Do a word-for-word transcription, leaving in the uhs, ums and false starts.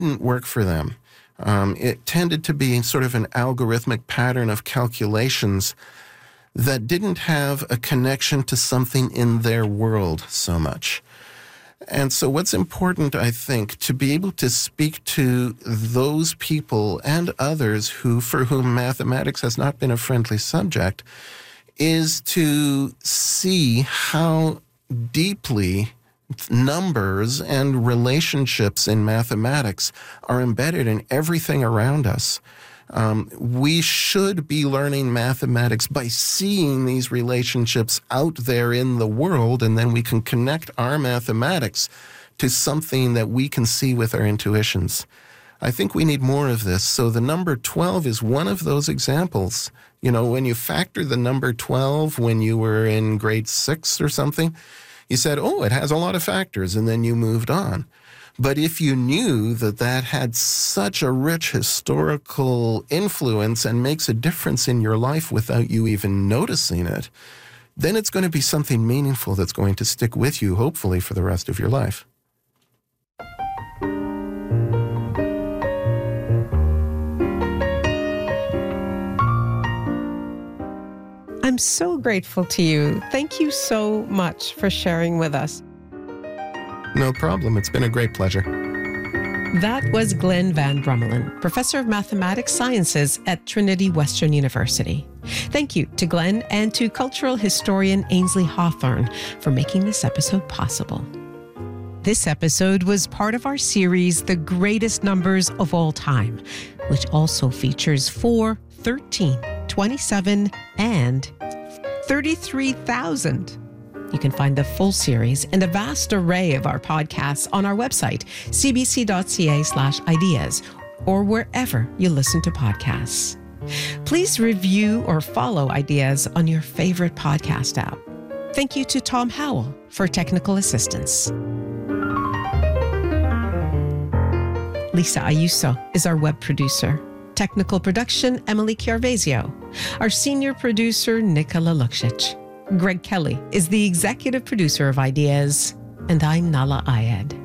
didn't work for them. Um, it tended to be sort of an algorithmic pattern of calculations that didn't have a connection to something in their world so much. And so what's important, I think, to be able to speak to those people and others who, for whom mathematics has not been a friendly subject, is to see how deeply numbers and relationships in mathematics are embedded in everything around us. Um, we should be learning mathematics by seeing these relationships out there in the world, and then we can connect our mathematics to something that we can see with our intuitions. I think we need more of this. So the number twelve is one of those examples. You know, when you factor the number twelve when you were in grade six or something, you said, oh, it has a lot of factors, and then you moved on. But if you knew that that had such a rich historical influence and makes a difference in your life without you even noticing it, then it's going to be something meaningful that's going to stick with you, hopefully, for the rest of your life. I'm so grateful to you. Thank you so much for sharing with us. No problem. It's been a great pleasure. That was Glenn Van Drummelen, Professor of Mathematics Sciences at Trinity Western University. Thank you to Glenn and to cultural historian Ainsley Hawthorne for making this episode possible. This episode was part of our series, The Greatest Numbers of All Time, which also features four, thirteen, twenty-seven, and thirty-three thousand. You can find the full series and a vast array of our podcasts on our website, cbc.ca slash ideas, or wherever you listen to podcasts. Please review or follow Ideas on your favorite podcast app. Thank you to Tom Howell for technical assistance. Lisa Ayuso is our web producer. Technical production, Emily Chiarvesio. Our senior producer, Nikola Luksic. Greg Kelly is the executive producer of Ideas, and I'm Nahlah Ayed.